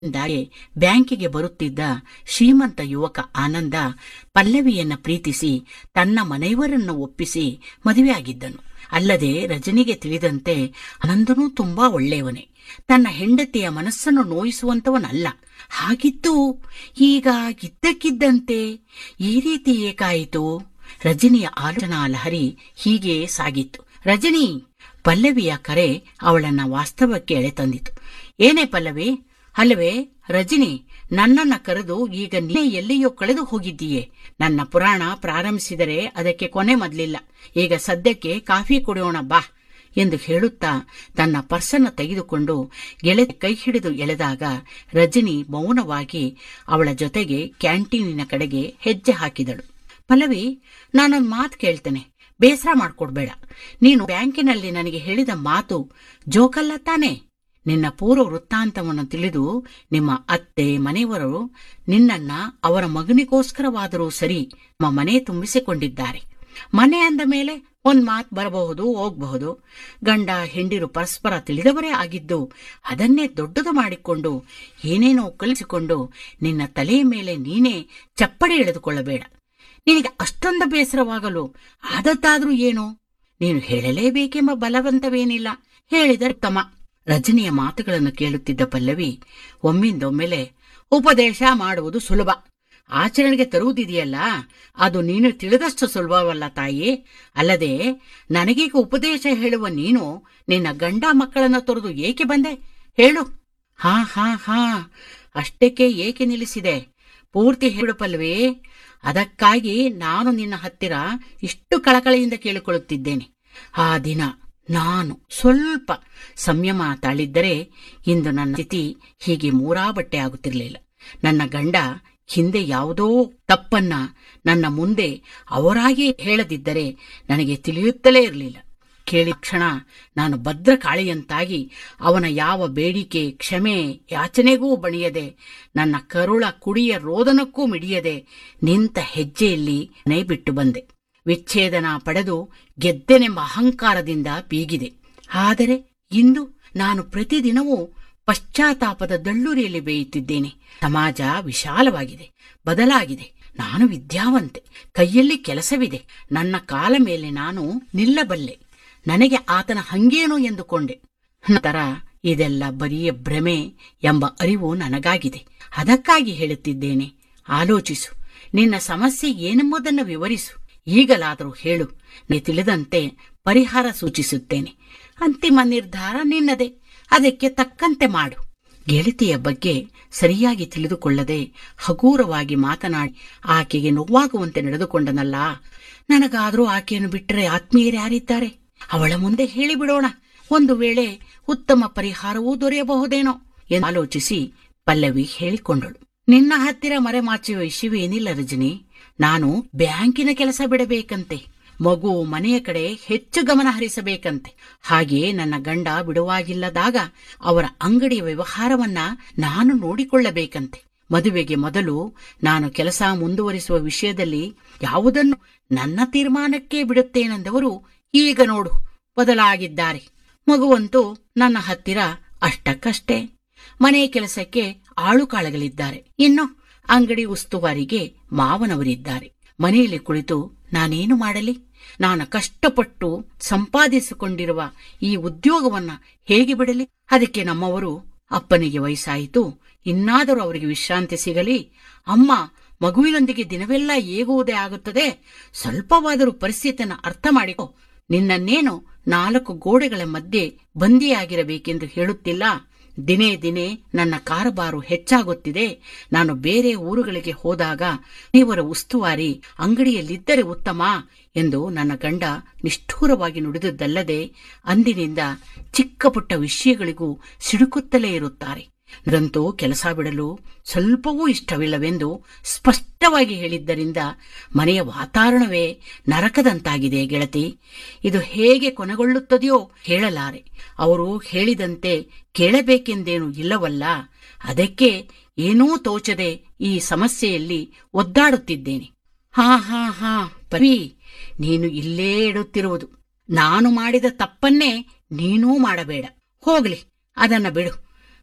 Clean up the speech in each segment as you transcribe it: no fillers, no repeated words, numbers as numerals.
ದಾಗೆ ಬ್ಯಾಂಕಿಗೆ ಬರುತ್ತಿದ್ದ ಶ್ರೀಮಂತ ಯುವಕ ಆನಂದ ಪಲ್ಲವಿಯನ್ನ ಪ್ರೀತಿಸಿ ತನ್ನ ಮನೆಯವರನ್ನು ಒಪ್ಪಿಸಿ ಮದುವೆಯಾಗಿದ್ದನು. ಅಲ್ಲದೆ ರಜನಿಗೆ ತಿಳಿದಂತೆ ಆನಂದನೂ ತುಂಬಾ ಒಳ್ಳೆಯವನೇ, ತನ್ನ ಹೆಂಡತಿಯ ಮನಸ್ಸನ್ನು ನೋಯಿಸುವಂತವನಲ್ಲ. ಹಾಗಿದ್ದು ಈಗ ಇದ್ದಕ್ಕಿದ್ದಂತೆ ಈ ರೀತಿ ಏಕಾಯಿತು? ರಜನಿಯ ಆಲೋಚನಾ ಲಹರಿ ಹೀಗೆ ಸಾಗಿತ್ತು. ರಜನಿ! ಪಲ್ಲವಿಯ ಕರೆ ಅವಳನ್ನ ವಾಸ್ತವಕ್ಕೆ ಎಳೆತಂದಿತು. ಏನೇ ಪಲ್ಲವಿ? ಅಲ್ಲವೇ ರಜನಿ, ನನ್ನನ್ನ ಕರೆದು ಈಗ ನೀನೇ ಎಲ್ಲಿಯೋ ಕಳೆದು ಹೋಗಿದ್ದೀಯೆ. ನನ್ನ ಪುರಾಣ ಪ್ರಾರಂಭಿಸಿದರೆ ಅದಕ್ಕೆ ಕೊನೆ ಮೊದಲಿಲ್ಲ. ಈಗ ಸದ್ಯಕ್ಕೆ ಕಾಫಿ ಕುಡಿಯೋಣ ಬಾ ಎಂದು ಹೇಳುತ್ತಾ ತನ್ನ ಪರ್ಸನ್ನ ತೆಗೆದುಕೊಂಡು ಗೆಳತಿ ಕೈ ಹಿಡಿದು ಎಳೆದಾಗ ರಜನಿ ಮೌನವಾಗಿ ಅವಳ ಜೊತೆಗೆ ಕ್ಯಾಂಟೀನಿನ ಕಡೆಗೆ ಹೆಜ್ಜೆ ಹಾಕಿದಳು. ಪಲ್ಲವಿ, ನಾನೊಂದು ಮಾತು ಕೇಳ್ತೇನೆ, ಬೇಸರ ಮಾಡ್ಕೊಡ್ಬೇಡ. ನೀನು ಬ್ಯಾಂಕಿನಲ್ಲಿ ನನಗೆ ಹೇಳಿದ ಮಾತು ಜೋಕಲ್ಲ ತಾನೆ? ನಿನ್ನ ಪೂರ್ವ ವೃತ್ತಾಂತವನ್ನು ತಿಳಿದು ನಿಮ್ಮ ಅತ್ತೆ ಮನೆಯವರು ನಿನ್ನನ್ನ ಅವರ ಮಗನಿಗೋಸ್ಕರವಾದರೂ ಸರಿ ನಮ್ಮ ಮನೆ ತುಂಬಿಸಿಕೊಂಡಿದ್ದಾರೆ. ಮನೆ ಅಂದ ಮೇಲೆ ಒಂದ್ ಮಾತು ಬರಬಹುದು, ಹೋಗಬಹುದು. ಗಂಡ ಹೆಂಡಿರು ಪರಸ್ಪರ ತಿಳಿದವರೇ ಆಗಿದ್ದು ಅದನ್ನೇ ದೊಡ್ಡದು ಮಾಡಿಕೊಂಡು ಏನೇನೋ ಕಲಿಸಿಕೊಂಡು ನಿನ್ನ ತಲೆಯ ಮೇಲೆ ನೀನೇ ಚಪ್ಪಡಿ ಎಳೆದುಕೊಳ್ಳಬೇಡ. ನಿನಗೆ ಅಷ್ಟೊಂದು ಬೇಸರವಾಗಲು ಆದದ್ದಾದ್ರೂ ಏನು? ನೀನು ಹೇಳಲೇಬೇಕೆಂಬ ಬಲವಂತವೇನಿಲ್ಲ, ಹೇಳಿದರೆ ಉತ್ತಮ. ರಜನಿಯ ಮಾತುಗಳನ್ನು ಕೇಳುತ್ತಿದ್ದ ಪಲ್ಲವಿ ಒಮ್ಮಿಂದೊಮ್ಮೆಲೆ, ಉಪದೇಶ ಮಾಡುವುದು ಸುಲಭ, ಆಚರಣೆಗೆ ತರುವುದಿದೆಯಲ್ಲ ಅದು ನೀನು ತಿಳಿದಷ್ಟು ಸುಲಭವಲ್ಲ ತಾಯಿ. ಅಲ್ಲದೆ ನನಗೀಗ ಉಪದೇಶ ಹೇಳುವ ನೀನು ನಿನ್ನ ಗಂಡ ಮಕ್ಕಳನ್ನ ತೊರೆದು ಏಕೆ ಬಂದೆ ಹೇಳು? ಹಾ ಹಾ ಹಾ ಅಷ್ಟಕ್ಕೆ ಏಕೆ ನಿಲ್ಲಿಸಿದೆ? ಪೂರ್ತಿ ಹೇಳು ಪಲ್ಲವಿ. ಅದಕ್ಕಾಗಿ ನಾನು ನಿನ್ನ ಹತ್ತಿರ ಇಷ್ಟು ಕಳಕಳಿಯಿಂದ ಕೇಳಿಕೊಳ್ಳುತ್ತಿದ್ದೇನೆ. ಆ ದಿನ ನಾನು ಸ್ವಲ್ಪ ಸಂಯಮ ತಾಳಿದ್ದರೆ ಇಂದು ನನ್ನ ಸ್ಥಿತಿ ಹೀಗೆ ಮೂರಾ ಬಟ್ಟೆ ಆಗುತ್ತಿರಲಿಲ್ಲ. ನನ್ನ ಗಂಡ ಹಿಂದೆ ಯಾವುದೋ ತಪ್ಪನ್ನ ನನ್ನ ಮುಂದೆ ಅವರಾಗಿ ಹೇಳದಿದ್ದರೆ ನನಗೆ ತಿಳಿಯುತ್ತಲೇ ಇರಲಿಲ್ಲ. ಕೇಳಿದ ಕ್ಷಣ ನಾನು ಭದ್ರ ಕಾಳಿಯಂತಾಗಿ ಅವನ ಯಾವ ಬೇಡಿಕೆ ಕ್ಷಮೆ ಯಾಚನೆಗೂ ಬಣಿಯದೆ, ನನ್ನ ಕರುಳ ಕುಡಿಯ ರೋದನಕ್ಕೂ ಮಿಡಿಯದೆ ನಿಂತ ಹೆಜ್ಜೆಯಲ್ಲಿ ಮನೆ ಬಿಟ್ಟು ಬಂದೆ. ವಿಚ್ಛೇದನ ಪಡೆದು ಗೆದ್ದೆನೆಂಬ ಅಹಂಕಾರದಿಂದ ಬೀಗಿದೆ. ಆದರೆ ಇಂದು ನಾನು ಪ್ರತಿದಿನವೂ ಪಶ್ಚಾತ್ತಾಪದ ದಳ್ಳುರಿಯಲ್ಲಿ ಬೇಯುತ್ತಿದ್ದೇನೆ. ಸಮಾಜ ವಿಶಾಲವಾಗಿದೆ, ಬದಲಾಗಿದೆ. ನಾನು ವಿದ್ಯಾವಂತೆ, ಕೈಯಲ್ಲಿ ಕೆಲಸವಿದೆ, ನನ್ನ ಕಾಲ ಮೇಲೆ ನಾನು ನಿಲ್ಲಬಲ್ಲೆ. ನನಗೆ ಆತನ ಹಂಗೇನು ಎಂದುಕೊಂಡೆ. ನಂತರ ಇದೆಲ್ಲ ಬರಿಯ ಭ್ರಮೆ ಎಂಬ ಅರಿವು ನನಗಾಗಿದೆ. ಅದಕ್ಕಾಗಿ ಹೇಳುತ್ತಿದ್ದೇನೆ, ಆಲೋಚಿಸು. ನಿನ್ನ ಸಮಸ್ಯೆ ಏನೆಂಬುದನ್ನು ವಿವರಿಸು. ಈಗಲಾದರೂ ಹೇಳು, ನೀ ತಿಳಿದಂತೆ ಪರಿಹಾರ ಸೂಚಿಸುತ್ತೇನೆ. ಅಂತಿಮ ನಿರ್ಧಾರ ನಿನ್ನದೇ, ಅದಕ್ಕೆ ತಕ್ಕಂತೆ ಮಾಡು. ಗೆಳತಿಯ ಬಗ್ಗೆ ಸರಿಯಾಗಿ ತಿಳಿದುಕೊಳ್ಳದೆ ಹಗೂರವಾಗಿ ಮಾತನಾಡಿ ಆಕೆಗೆ ನೋವಾಗುವಂತೆ ನಡೆದುಕೊಂಡನಲ್ಲ. ನನಗಾದರೂ ಆಕೆಯನ್ನು ಬಿಟ್ಟರೆ ಆತ್ಮೀಯರ್ಯಾರಿದ್ದಾರೆ? ಅವಳ ಮುಂದೆ ಹೇಳಿಬಿಡೋಣ, ಒಂದು ವೇಳೆ ಉತ್ತಮ ಪರಿಹಾರವೂ ದೊರೆಯಬಹುದೇನೋ ಎಂದು ಆಲೋಚಿಸಿ ಪಲ್ಲವಿ ಹೇಳಿಕೊಂಡಳು. ನಿನ್ನ ಹತ್ತಿರ ಮರೆಮಾಚುವ ವಿಷಯವೇನಿಲ್ಲ ರಜನಿ. ನಾನು ಬ್ಯಾಂಕಿನ ಕೆಲಸ ಬಿಡಬೇಕಂತೆ, ಮಗು ಮನೆಯ ಕಡೆ ಹೆಚ್ಚು ಗಮನ ಹರಿಸಬೇಕಂತೆ. ಹಾಗೆಯೇ ನನ್ನ ಗಂಡ ಬಿಡುವಾಗಿಲ್ಲದಾಗ ಅವರ ಅಂಗಡಿಯ ವ್ಯವಹಾರವನ್ನ ನಾನು ನೋಡಿಕೊಳ್ಳಬೇಕಂತೆ. ಮದುವೆಗೆ ಮೊದಲು ನಾನು ಕೆಲಸ ಮುಂದುವರಿಸುವ ವಿಷಯದಲ್ಲಿ ಯಾವುದನ್ನು ನನ್ನ ತೀರ್ಮಾನಕ್ಕೆ ಬಿಡುತ್ತೇನೆಂದವರು ಈಗ ನೋಡು ಬದಲಾಗಿದ್ದಾರೆ. ಮಗುವಂತೂ ನನ್ನ ಹತ್ತಿರ ಅಷ್ಟಕ್ಕಷ್ಟೇ. ಮನೆ ಕೆಲಸಕ್ಕೆ ಆಳುಕಾಳಗಳಿದ್ದಾರೆ, ಇನ್ನು ಅಂಗಡಿ ಉಸ್ತುವಾರಿಗೆ ಮಾವನವರಿದ್ದಾರೆ. ಮನೆಯಲ್ಲಿ ಕುಳಿತು ನಾನೇನು ಮಾಡಲಿ? ನಾನು ಕಷ್ಟಪಟ್ಟು ಸಂಪಾದಿಸಿಕೊಂಡಿರುವ ಈ ಉದ್ಯೋಗವನ್ನ ಹೇಗೆ ಬಿಡಲಿ? ಅದಕ್ಕೆ ನಮ್ಮವರು, ಅಪ್ಪನಿಗೆ ವಯಸ್ಸಾಯಿತು, ಇನ್ನಾದರೂ ಅವರಿಗೆ ವಿಶ್ರಾಂತಿ ಸಿಗಲಿ. ಅಮ್ಮ ಮಗುವಿನೊಂದಿಗೆ ದಿನವೆಲ್ಲ ಏಗುವುದೇ ಆಗುತ್ತದೆ, ಸ್ವಲ್ಪವಾದರೂ ಪರಿಸ್ಥಿತಿಯನ್ನು ಅರ್ಥ ಮಾಡಿಕೊ. ನಿನ್ನನ್ನೇನು 4 ಗೋಡೆಗಳ ಮಧ್ಯೆ ಬಂದಿಯಾಗಿರಬೇಕೆಂದು ಹೇಳುತ್ತಿಲ್ಲ. ದಿನೇ ದಿನೇ ನನ್ನ ಕಾರಬಾರು ಹೆಚ್ಚಾಗುತ್ತಿದೆ. ನಾನು ಬೇರೆ ಊರುಗಳಿಗೆ ಹೋದಾಗ ಇವರ ಉಸ್ತುವಾರಿ ಅಂಗಡಿಯಲ್ಲಿದ್ದರೆ ಉತ್ತಮ ಎಂದು ನನ್ನ ಗಂಡ ನಿಷ್ಠೂರವಾಗಿ ನುಡಿದದ್ದಲ್ಲದೆ ಅಂದಿನಿಂದ ಚಿಕ್ಕ ಪುಟ್ಟ ವಿಷಯಗಳಿಗೂ ಸಿಡುಕುತ್ತಲೇ ಇರುತ್ತಾರೆ. ನನಗಂತೂ ಕೆಲಸ ಬಿಡಲು ಸ್ವಲ್ಪವೂ ಇಷ್ಟವಿಲ್ಲವೆಂದು ಸ್ಪಷ್ಟವಾಗಿ ಹೇಳಿದ್ದರಿಂದ ಮನೆಯ ವಾತಾವರಣವೇ ನರಕದಂತಾಗಿದೆ ಗೆಳತಿ. ಇದು ಹೇಗೆ ಕೊನೆಗೊಳ್ಳುತ್ತದೆಯೋ ಹೇಳಲಾರೆ. ಅವರು ಹೇಳಿದಂತೆ ಕೇಳಬೇಕೆಂದೇನೂ ಇಲ್ಲವಲ್ಲ. ಅದಕ್ಕೆ ಏನೂ ತೋಚದೆ ಈ ಸಮಸ್ಯೆಯಲ್ಲಿ ಒದ್ದಾಡುತ್ತಿದ್ದೇನೆ. ಹಾ ಹಾ ಹಾ ಪವಿ, ನೀನು ಇಲ್ಲೇ ಇಡುತ್ತಿರುವುದು. ನಾನು ಮಾಡಿದ ತಪ್ಪನ್ನೇ ನೀನೂ ಮಾಡಬೇಡ. ಹೋಗ್ಲಿ, ಅದನ್ನ ಬಿಡು.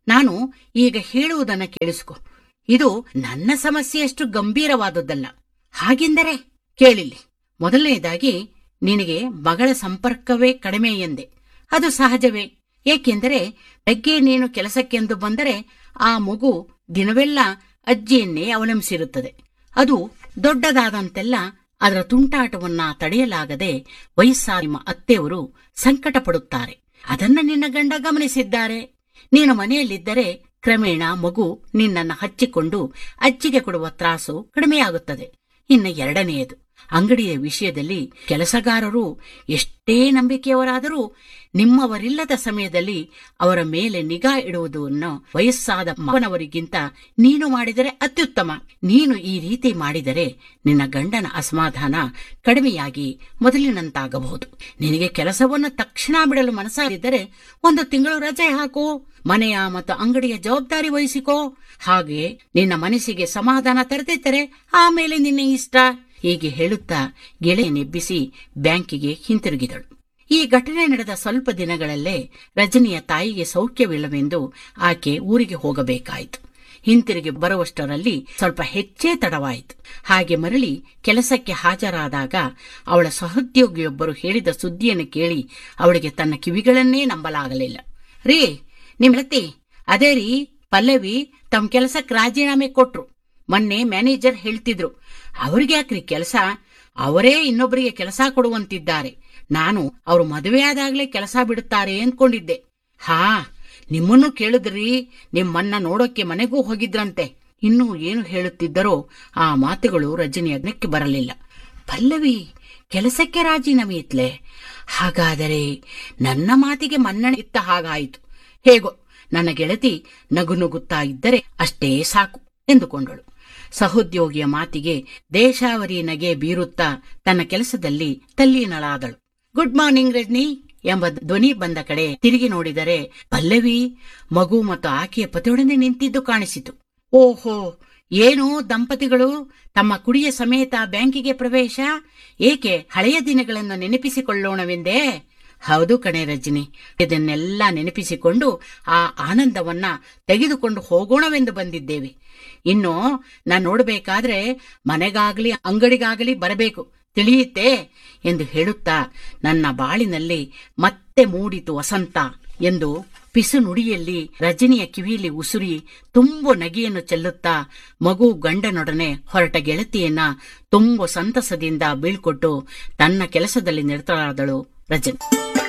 ನಾನು ಈಗ ಹೇಳುವುದನ್ನ ಕೇಳಿಸ್ಕೊ. ಇದು ನನ್ನ ಸಮಸ್ಯೆಯಷ್ಟು ಗಂಭೀರವಾದದ್ದಲ್ಲ. ಹಾಗೆಂದರೆ ಕೇಳಿಲ್ಲಿ. ಮೊದಲನೇದಾಗಿ ನಿನಗೆ ಮಗಳ ಸಂಪರ್ಕವೇ ಕಡಿಮೆ ಎಂದೆ. ಅದು ಸಹಜವೇ. ಏಕೆಂದರೆ ಬೆಗ್ಗೆ ನೀನು ಕೆಲಸಕ್ಕೆಂದು ಬಂದರೆ ಆ ಮಗು ದಿನವೆಲ್ಲ ಅಜ್ಜಿಯನ್ನೇ ಅವಲಂಬಿಸಿರುತ್ತದೆ. ಅದು ದೊಡ್ಡದಾದಂತೆಲ್ಲ ಅದರ ತುಂಟಾಟವನ್ನ ತಡೆಯಲಾಗದೆ ವಯಸ್ಸಾದ ನಿಮ್ಮ ಅತ್ತೆಯವರು ಸಂಕಟ ಪಡುತ್ತಾರೆ. ಅದನ್ನ ನಿನ್ನ ಗಂಡ ಗಮನಿಸಿದ್ದಾರೆ. ನೀನು ಮನೆಯಲ್ಲಿದ್ದರೆ ಕ್ರಮೇಣ ಮಗು ನಿನ್ನನ್ನು ಹಚ್ಚಿಕೊಂಡು ಅಜ್ಜಿಗೆ ಕೊಡುವ ತ್ರಾಸು ಕಡಿಮೆಯಾಗುತ್ತದೆ. ಇನ್ನು ಎರಡನೆಯದು, ಅಂಗಡಿಯ ವಿಷಯದಲ್ಲಿ ಕೆಲಸಗಾರರು ಎಷ್ಟೇ ನಂಬಿಕೆಯವರಾದರೂ ನಿಮ್ಮವರಿಲ್ಲದ ಸಮಯದಲ್ಲಿ ಅವರ ಮೇಲೆ ನಿಗಾ ಇಡುವುದನ್ನು ವಯಸ್ಸಾದ ಮಗನವರಿಗಿಂತ ನೀನು ಮಾಡಿದರೆ ಅತ್ಯುತ್ತಮ. ನೀನು ಈ ರೀತಿ ಮಾಡಿದರೆ ನಿನ್ನ ಗಂಡನ ಅಸಮಾಧಾನ ಕಡಿಮೆಯಾಗಿ ಮೊದಲಿನಂತಾಗಬಹುದು. ನಿನಗೆ ಕೆಲಸವನ್ನು ತಕ್ಷಣ ಬಿಡಲು ಮನಸ್ಸಾಗಿದ್ದರೆ 1 ತಿಂಗಳು ರಜೆ ಹಾಕು. ಮನೆಯ ಮತ್ತು ಅಂಗಡಿಯ ಜವಾಬ್ದಾರಿ ವಹಿಸಿಕೋ. ಹಾಗೆ ನಿನ್ನ ಮನಸ್ಸಿಗೆ ಸಮಾಧಾನ ತರೆದಿದ್ದರೆ ಆಮೇಲೆ ನಿನ್ನ ಇಷ್ಟ. ಹೀಗೆ ಹೇಳುತ್ತಾ ಗೆಳೆಯನೆಬ್ಬಿಸಿ ಬ್ಯಾಂಕಿಗೆ ಹಿಂತಿರುಗಿದಳು. ಈ ಘಟನೆ ನಡೆದ ಸ್ವಲ್ಪ ದಿನಗಳಲ್ಲೇ ರಜನಿಯ ತಾಯಿಗೆ ಸೌಖ್ಯವಿಲ್ಲವೆಂದು ಆಕೆ ಊರಿಗೆ ಹೋಗಬೇಕಾಯಿತು. ಹಿಂತಿರುಗಿ ಬರುವಷ್ಟರಲ್ಲಿ ಸ್ವಲ್ಪ ಹೆಚ್ಚೇ ತಡವಾಯಿತು. ಹಾಗೆ ಮರಳಿ ಕೆಲಸಕ್ಕೆ ಹಾಜರಾದಾಗ ಅವಳ ಸಹೋದ್ಯೋಗಿಯೊಬ್ಬರು ಹೇಳಿದ ಸುದ್ದಿಯನ್ನು ಕೇಳಿ ಅವಳಿಗೆ ತನ್ನ ಕಿವಿಗಳನ್ನೇ ನಂಬಲಾಗಲಿಲ್ಲ. ರೀ, ನಿಮ್ಮತ್ತಿ ಅದೇ ರೀ, ಪಲ್ಲವಿ ತಮ್ಮ ಕೆಲಸಕ್ಕೆ ರಾಜೀನಾಮೆ ಕೊಟ್ರು. ಮೊನ್ನೆ ಮ್ಯಾನೇಜರ್ ಹೇಳ್ತಿದ್ರು. ಅವ್ರಿಗೆ ಯಾಕ್ರಿ ಕೆಲಸ? ಅವರೇ ಇನ್ನೊಬ್ಬರಿಗೆ ಕೆಲಸ ಕೊಡುವಂತಿದ್ದಾರೆ. ನಾನು ಅವರು ಮದುವೆಯಾದಾಗ್ಲೇ ಕೆಲಸ ಬಿಡುತ್ತಾರೆ ಅಂದ್ಕೊಂಡಿದ್ದೆ. ಹಾ, ನಿಮ್ಮನ್ನು ಕೇಳಿದ್ರಿ. ನಿಮ್ಮನ್ನ ನೋಡೋಕೆ ಮನೆಗೂ ಹೋಗಿದ್ರಂತೆ. ಇನ್ನೂ ಏನು ಹೇಳುತ್ತಿದ್ದರೋ ಆ ಮಾತುಗಳು ರಜನಿಯ ಅಗ್ನಕ್ಕೆ ಬರಲಿಲ್ಲ. ಪಲ್ಲವಿ ಕೆಲಸಕ್ಕೆ ರಾಜೀನಾಮೆ ಇತ್ಲೆ? ಹಾಗಾದರೆ ನನ್ನ ಮಾತಿಗೆ ಮನ್ನಣೆ ಇತ್ತ ಹಾಗಾಯಿತು. ಹೇಗೋ ನನ್ನ ಗೆಳತಿ ನಗುನುಗುತ್ತಾ ಇದ್ದರೆ ಅಷ್ಟೇ ಸಾಕು ಎಂದುಕೊಂಡಳು. ಸಹೋದ್ಯೋಗಿಯ ಮಾತಿಗೆ ದೇಶಾವರಿ ನಗೆ ಬೀರುತ್ತಾ ತನ್ನ ಕೆಲಸದಲ್ಲಿ ತಲ್ಲೀನಳಾದಳು. ಗುಡ್ ಮಾರ್ನಿಂಗ್ ರಜನಿ ಎಂಬ ಧ್ವನಿ ಬಂದ ಕಡೆ ತಿರುಗಿ ನೋಡಿದರೆ ಪಲ್ಲವಿ ಮಗು ಮತ್ತು ಆಕೆಯ ಪತಿಯೊಡನೆ ನಿಂತಿದ್ದು ಕಾಣಿಸಿತು. ಓಹೋ, ಏನು ದಂಪತಿಗಳು ತಮ್ಮ ಕುಡಿಯ ಸಮೇತ ಬ್ಯಾಂಕಿಗೆ ಪ್ರವೇಶ? ಏಕೆ ಹಳೆಯ ದಿನಗಳನ್ನು ನೆನಪಿಸಿಕೊಳ್ಳೋಣವೆಂದೇ? ಹೌದು ಕಣೆ ರಜನಿ, ಇದನ್ನೆಲ್ಲ ನೆನಪಿಸಿಕೊಂಡು ಆ ಆನಂದವನ್ನ ತೆಗೆದುಕೊಂಡು ಹೋಗೋಣವೆಂದು ಬಂದಿದ್ದೇವೆ. ಇನ್ನು ನಾನು ನೋಡಬೇಕಾದ್ರೆ ಮನೆಗಾಗಲಿ ಅಂಗಡಿಗಾಗಲಿ ಬರಬೇಕು, ತಿಳಿಯುತ್ತೆ ಎಂದು ಹೇಳುತ್ತಾ ನನ್ನ ಬಾಳಿನಲ್ಲಿ ಮತ್ತೆ ಮೂಡಿತು ವಸಂತ ಎಂದು ಪಿಸು ನುಡಿಯಲ್ಲಿ ರಜನಿಯ ಕಿವಿಯಲ್ಲಿ ಉಸುರಿ ತುಂಬು ನಗೆಯನ್ನು ಚೆಲ್ಲುತ್ತಾ ಮಗು ಗಂಡನೊಡನೆ ಹೊರಟ ಗೆಳತಿಯನ್ನ ತುಂಬು ಸಂತಸದಿಂದ ಬೀಳ್ಕೊಟ್ಟು ತನ್ನ ಕೆಲಸದಲ್ಲಿ ನಿರತಳಾದಳು ರಜನಿ.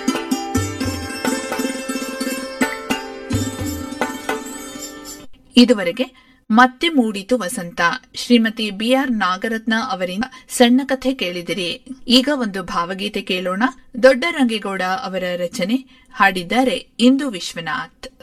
ಇದುವರೆಗೆ ಮತ್ತೆ ಮೂಡಿತು ವಸಂತ, ಶ್ರೀಮತಿ BR ನಾಗರತ್ನ ಅವರಿಂದ ಸಣ್ಣ ಕಥೆ ಕೇಳಿದಿರಿ. ಈಗ ಒಂದು ಭಾವಗೀತೆ ಕೇಳೋಣ. ದೊಡ್ಡರಂಗೇಗೌಡ ಅವರ ರಚನೆ, ಹಾಡಿದ್ದಾರೆ ಇಂದು ವಿಶ್ವನಾಥ್.